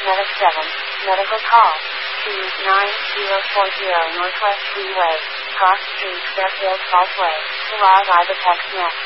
Medic 7, medical call. 29040 Northwest Freeway, Cross Street, Fairfield Falls Way, Aurora, Apex, Next.